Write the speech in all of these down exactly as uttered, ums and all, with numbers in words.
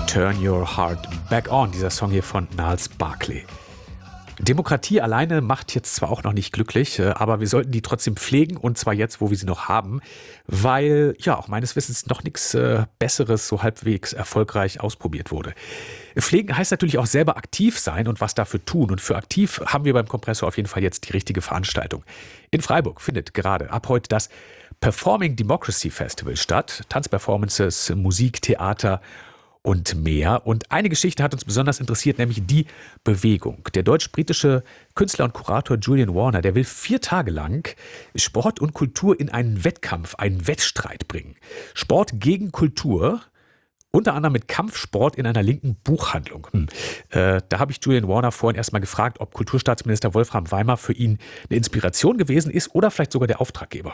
Turn Your Heart Back On, dieser Song hier von Gnarls Barkley. Demokratie alleine macht jetzt zwar auch noch nicht glücklich, aber wir sollten die trotzdem pflegen, und zwar jetzt, wo wir sie noch haben, weil ja auch meines Wissens noch nichts äh, Besseres so halbwegs erfolgreich ausprobiert wurde. Pflegen heißt natürlich auch selber aktiv sein und was dafür tun, und für aktiv haben wir beim Kompressor auf jeden Fall jetzt die richtige Veranstaltung. In Freiburg findet gerade ab heute das Performing Democracy Festival statt. Tanzperformances, Musik, Theater und mehr. Und eine Geschichte hat uns besonders interessiert, nämlich die Bewegung. Der deutsch-britische Künstler und Kurator Julian Warner, der will vier Tage lang Sport und Kultur in einen Wettkampf, einen Wettstreit bringen. Sport gegen Kultur, unter anderem mit Kampfsport in einer linken Buchhandlung. Hm. Äh, da habe ich Julian Warner vorhin erstmal gefragt, ob Kulturstaatsminister Wolfram Weimar für ihn eine Inspiration gewesen ist oder vielleicht sogar der Auftraggeber.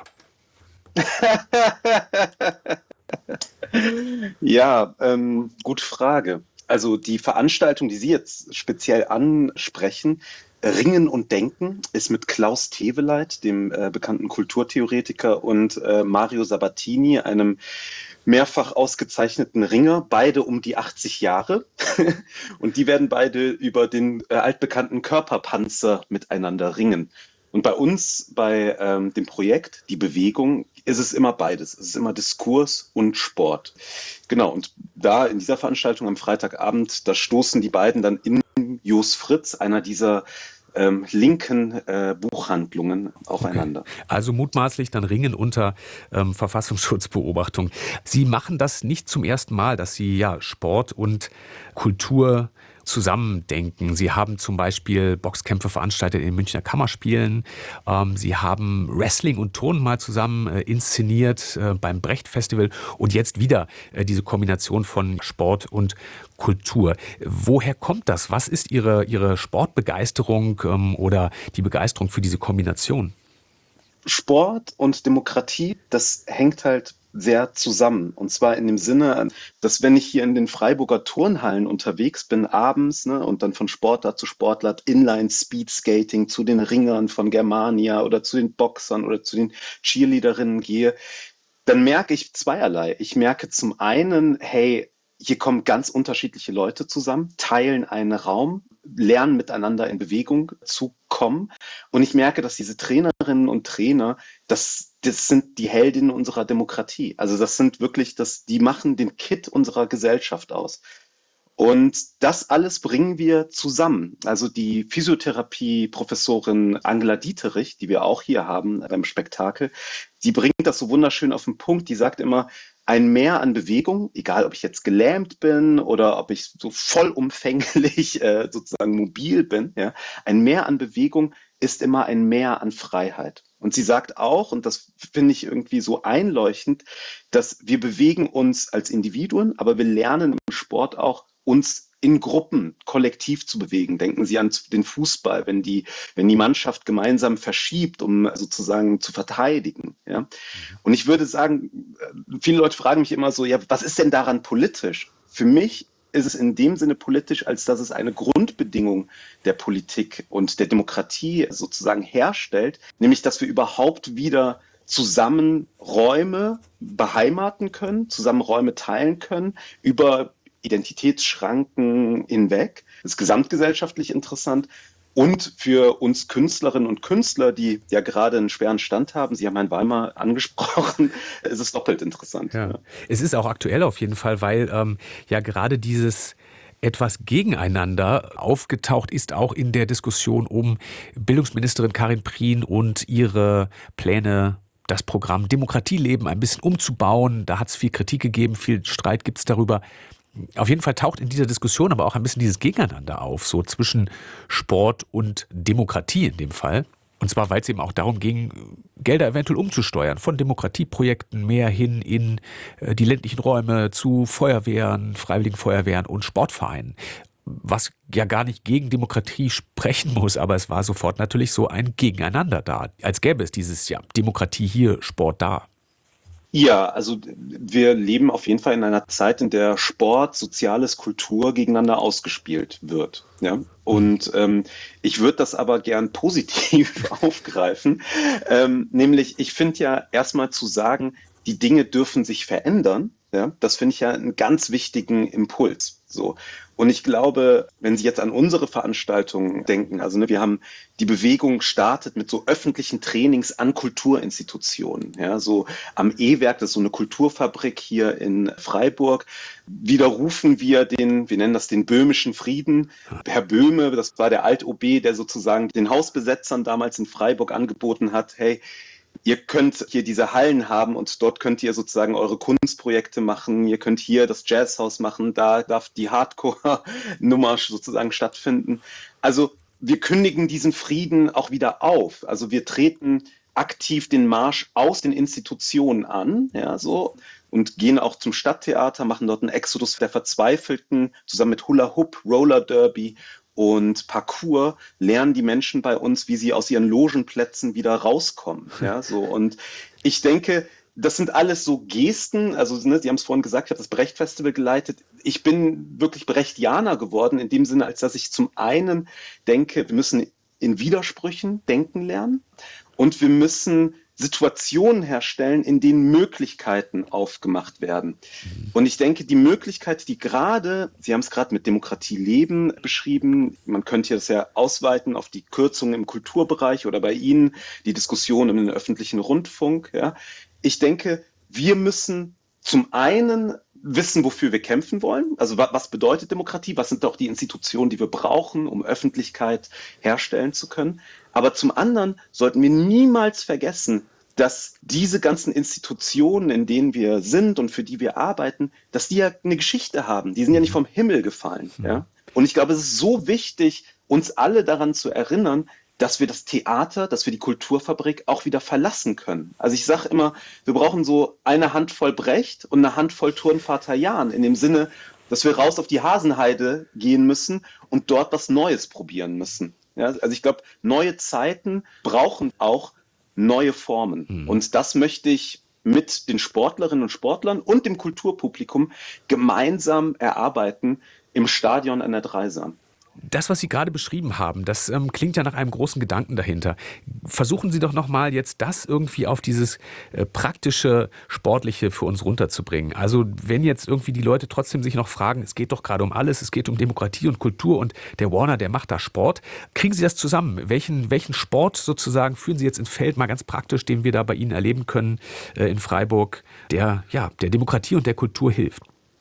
Ja, ähm, gute Frage. Also die Veranstaltung, die Sie jetzt speziell ansprechen, Ringen und Denken, ist mit Klaus Teweleit, dem äh, bekannten Kulturtheoretiker, und äh, Mario Sabatini, einem mehrfach ausgezeichneten Ringer, beide um die achtzig Jahre. Und die werden beide über den äh, altbekannten Körperpanzer miteinander ringen. Und bei uns, bei ähm, dem Projekt, die Bewegung, ist es immer beides. Es ist immer Diskurs und Sport. Genau, und da in dieser Veranstaltung am Freitagabend, da stoßen die beiden dann in Jos Fritz, einer dieser ähm, linken äh, Buchhandlungen, aufeinander. Okay. Also mutmaßlich dann Ringen unter ähm, Verfassungsschutzbeobachtung. Sie machen das nicht zum ersten Mal, dass Sie ja Sport und Kultur zusammendenken. Sie haben zum Beispiel Boxkämpfe veranstaltet in den Münchner Kammerspielen. Ähm, Sie haben Wrestling und Turnen mal zusammen äh, inszeniert äh, beim Brecht-Festival und jetzt wieder äh, diese Kombination von Sport und Kultur. Woher kommt das? Was ist Ihre, Ihre Sportbegeisterung ähm, oder die Begeisterung für diese Kombination? Sport und Demokratie, das hängt halt sehr zusammen. Und zwar in dem Sinne, dass wenn ich hier in den Freiburger Turnhallen unterwegs bin, abends, ne, und dann von Sportler zu Sportler, Inline Speed Skating, zu den Ringern von Germania oder zu den Boxern oder zu den Cheerleaderinnen gehe, dann merke ich zweierlei. Ich merke zum einen, hey, hier kommen ganz unterschiedliche Leute zusammen, teilen einen Raum, lernen miteinander in Bewegung zu kommen. Und ich merke, dass diese Trainerinnen und Trainer, das, das sind die Heldinnen unserer Demokratie. Also das sind wirklich, das, die machen den Kit unserer Gesellschaft aus. Und das alles bringen wir zusammen. Also die Physiotherapie-Professorin Angela Dieterich, die wir auch hier haben beim Spektakel, die bringt das so wunderschön auf den Punkt. Die sagt immer, ein Mehr an Bewegung, egal ob ich jetzt gelähmt bin oder ob ich so vollumfänglich äh, sozusagen mobil bin, ja, ein Mehr an Bewegung ist immer ein Mehr an Freiheit. Und sie sagt auch, und das finde ich irgendwie so einleuchtend, dass wir bewegen uns als Individuen, aber wir lernen im Sport auch, uns in Gruppen kollektiv zu bewegen. Denken Sie an den Fußball, wenn die, wenn die Mannschaft gemeinsam verschiebt, um sozusagen zu verteidigen. Ja? Und ich würde sagen, viele Leute fragen mich immer so, ja, was ist denn daran politisch? Für mich ist es in dem Sinne politisch, als dass es eine Grundbedingung der Politik und der Demokratie sozusagen herstellt, nämlich dass wir überhaupt wieder zusammen Räume beheimaten können, zusammen Räume teilen können, über Identitätsschranken hinweg. Das ist gesamtgesellschaftlich interessant. Und für uns Künstlerinnen und Künstler, die ja gerade einen schweren Stand haben, Sie haben Herrn Weimar angesprochen, ist es doppelt interessant. Ja. Ja. Es ist auch aktuell auf jeden Fall, weil ähm, ja gerade dieses etwas gegeneinander aufgetaucht ist, auch in der Diskussion um Bildungsministerin Karin Prien und ihre Pläne, das Programm Demokratieleben ein bisschen umzubauen. Da hat es viel Kritik gegeben, viel Streit gibt es darüber. Auf jeden Fall taucht in dieser Diskussion aber auch ein bisschen dieses Gegeneinander auf, so zwischen Sport und Demokratie in dem Fall. Und zwar, weil es eben auch darum ging, Gelder eventuell umzusteuern, von Demokratieprojekten mehr hin in die ländlichen Räume zu Feuerwehren, Freiwilligen Feuerwehren und Sportvereinen. Was ja gar nicht gegen Demokratie sprechen muss, aber es war sofort natürlich so ein Gegeneinander da, als gäbe es dieses, ja, Demokratie hier, Sport da. Ja, also wir leben auf jeden Fall in einer Zeit, in der Sport, Soziales, Kultur gegeneinander ausgespielt wird. Ja? Und ähm, ich würde das aber gern positiv aufgreifen. Ähm, nämlich, ich finde ja erstmal zu sagen, die Dinge dürfen sich verändern. Ja, das finde ich ja einen ganz wichtigen Impuls. So. Und ich glaube, wenn Sie jetzt an unsere Veranstaltungen denken, also ne, wir haben die Bewegung startet mit so öffentlichen Trainings an Kulturinstitutionen. Ja, so am E-Werk, das ist so eine Kulturfabrik hier in Freiburg, widerrufen wir den, wir nennen das den böhmischen Frieden. Herr Böhme, das war der Alt-O B, der sozusagen den Hausbesetzern damals in Freiburg angeboten hat, hey, ihr könnt hier diese Hallen haben und dort könnt ihr sozusagen eure Kunstprojekte machen. Ihr könnt hier das Jazzhaus machen, da darf die Hardcore-Nummer sozusagen stattfinden. Also wir kündigen diesen Frieden auch wieder auf. Also wir treten aktiv den Marsch aus den Institutionen an, ja, so, und gehen auch zum Stadttheater, machen dort einen Exodus der Verzweifelten, zusammen mit Hula Hoop, Roller Derby und Parkour lernen die Menschen bei uns, wie sie aus ihren Logenplätzen wieder rauskommen. Ja, so. Und ich denke, das sind alles so Gesten, also ne, Sie haben es vorhin gesagt, ich habe das Brecht-Festival geleitet. Ich bin wirklich Brechtianer geworden, in dem Sinne, als dass ich zum einen denke, wir müssen in Widersprüchen denken lernen und wir müssen Situationen herstellen, in denen Möglichkeiten aufgemacht werden. Und ich denke, die Möglichkeit, die gerade, Sie haben es gerade mit Demokratie leben beschrieben, man könnte das ja ausweiten auf die Kürzungen im Kulturbereich oder bei Ihnen die Diskussion um den öffentlichen Rundfunk. Ja. Ich denke, wir müssen zum einen wissen, wofür wir kämpfen wollen. Also was bedeutet Demokratie? Was sind auch die Institutionen, die wir brauchen, um Öffentlichkeit herstellen zu können? Aber zum anderen sollten wir niemals vergessen, dass diese ganzen Institutionen, in denen wir sind und für die wir arbeiten, dass die ja eine Geschichte haben. Die sind ja nicht vom Himmel gefallen. Ja? Und ich glaube, es ist so wichtig, uns alle daran zu erinnern, dass wir das Theater, dass wir die Kulturfabrik auch wieder verlassen können. Also ich sage immer, wir brauchen so eine Handvoll Brecht und eine Handvoll Turnvater Jahn, in dem Sinne, dass wir raus auf die Hasenheide gehen müssen und dort was Neues probieren müssen. Ja, also ich glaube, neue Zeiten brauchen auch neue Formen. Mhm. Und das möchte ich mit den Sportlerinnen und Sportlern und dem Kulturpublikum gemeinsam erarbeiten im Stadion an der Dreisam. Das, was Sie gerade beschrieben haben, das ähm, klingt ja nach einem großen Gedanken dahinter. Versuchen Sie doch nochmal jetzt das irgendwie auf dieses äh, praktische, sportliche für uns runterzubringen. Also wenn jetzt irgendwie die Leute trotzdem sich noch fragen, es geht doch gerade um alles, es geht um Demokratie und Kultur und der Warner, der macht da Sport. Kriegen Sie das zusammen? Welchen, welchen Sport sozusagen führen Sie jetzt ins Feld, mal ganz praktisch, den wir da bei Ihnen erleben können äh, in Freiburg, der, ja, der Demokratie und der Kultur hilft?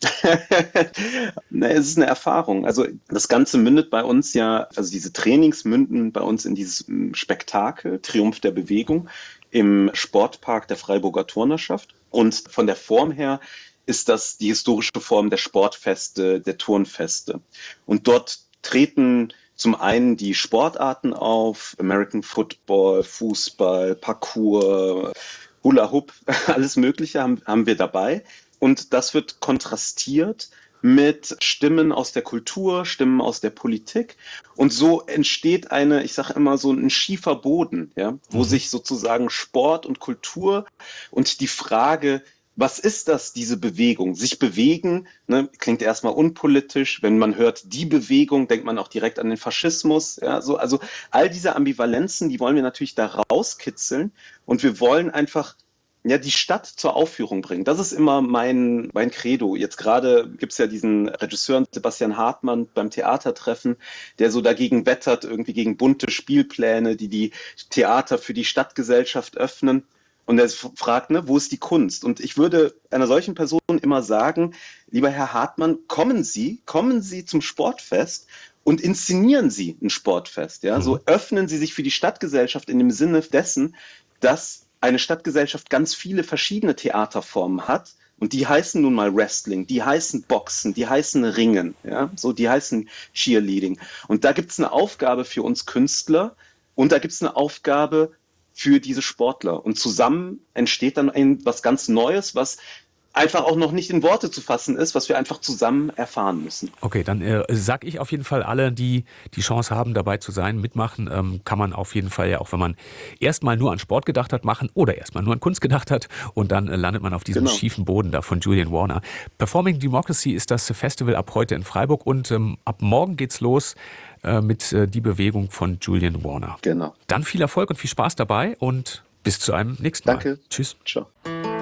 Na, es ist eine Erfahrung. Also das Ganze mündet bei uns ja, also diese Trainings münden bei uns in dieses Spektakel, Triumph der Bewegung, im Sportpark der Freiburger Turnerschaft. Und von der Form her ist das die historische Form der Sportfeste, der Turnfeste. Und dort treten zum einen die Sportarten auf, American Football, Fußball, Parkour, Hula Hoop, alles Mögliche haben, haben wir dabei. Und das wird kontrastiert mit Stimmen aus der Kultur, Stimmen aus der Politik. Und so entsteht eine, ich sage immer so ein schiefer Boden, ja, wo sich sozusagen Sport und Kultur und die Frage, was ist das, diese Bewegung? Sich bewegen, ne, klingt erstmal unpolitisch. Wenn man hört, die Bewegung, denkt man auch direkt an den Faschismus. Ja, so, also all diese Ambivalenzen, die wollen wir natürlich da rauskitzeln. Und wir wollen einfach ja, die Stadt zur Aufführung bringen. Das ist immer mein, mein Credo. Jetzt gerade gibt es ja diesen Regisseur Sebastian Hartmann beim Theatertreffen, der so dagegen wettert, irgendwie gegen bunte Spielpläne, die die Theater für die Stadtgesellschaft öffnen. Und er fragt, ne, wo ist die Kunst? Und ich würde einer solchen Person immer sagen, lieber Herr Hartmann, kommen Sie, kommen Sie zum Sportfest und inszenieren Sie ein Sportfest. Ja? So öffnen Sie sich für die Stadtgesellschaft in dem Sinne dessen, dass eine Stadtgesellschaft ganz viele verschiedene Theaterformen hat und die heißen nun mal Wrestling, die heißen Boxen, die heißen Ringen, ja, so die heißen Cheerleading. Und da gibt es eine Aufgabe für uns Künstler und da gibt es eine Aufgabe für diese Sportler. Und zusammen entsteht dann ein, was ganz Neues, was einfach auch noch nicht in Worte zu fassen ist, was wir einfach zusammen erfahren müssen. Okay, dann äh, sag ich auf jeden Fall, alle, die die Chance haben, dabei zu sein, mitmachen, ähm, kann man auf jeden Fall ja auch, wenn man erstmal nur an Sport gedacht hat, machen oder erstmal nur an Kunst gedacht hat und dann äh, landet man auf diesem genau. schiefen Boden da von Julian Warner. Performing Democracy ist das Festival ab heute in Freiburg und ähm, ab morgen geht's los äh, mit äh, die Bewegung von Julian Warner. Genau. Dann viel Erfolg und viel Spaß dabei und bis zu einem nächsten Mal. Danke. Tschüss. Ciao.